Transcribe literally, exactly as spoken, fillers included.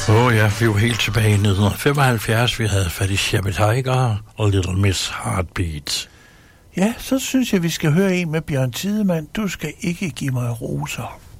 Åh oh ja, vi var helt tilbage i nitten femoghalvfjerds. Vi havde fat i Shabby Tiger og Little Miss Heartbeat. Ja, så synes jeg, vi skal høre en med Bjørn Tidemand. Du skal ikke give mig roser.